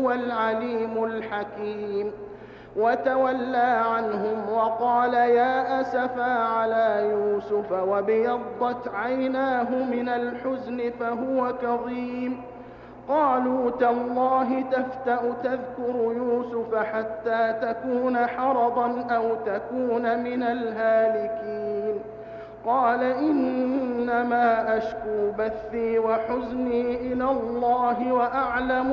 هو العليم الحكيم. وتولى عنهم وقال يا أسفا على يوسف وابيضت عيناه من الحزن فهو كظيم. قالوا تالله تفتأ تذكر يوسف حتى تكون حرضا أو تكون من الهالكين. قال إنما أشكو بثي وحزني إلى الله وأعلم